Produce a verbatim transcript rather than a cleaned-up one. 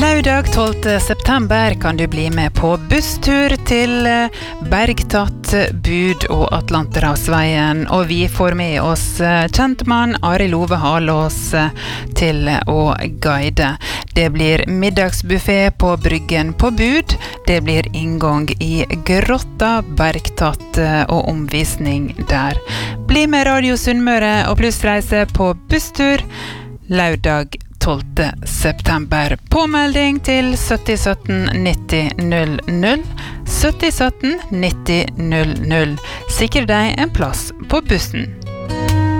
Lørdag tolvte september kan du bli med på busstur til Bergtatt, Bud og Atlanterhavsveien, og vi får med oss kjentmann Arild Ove Halås til å guide. Det blir middagsbuffet på Bryggen på Bud, det blir inngang i Grotta, Bergtatt og omvisning der. Bli med Radio Sunnmøre og plussreise på busstur lørdag tolvte september. Påmelding til sytti sytten nitti null null. sytti sytten nitti null null. Sikre deg en plass på bussen.